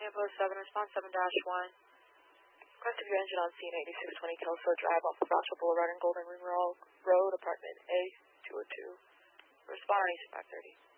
Tampa 7, response 7-1. Request of your engine on scene, 8620 Kelso Drive off of Rochelle Boulevard and Golden Ring Road, apartment A202. Respond on 530.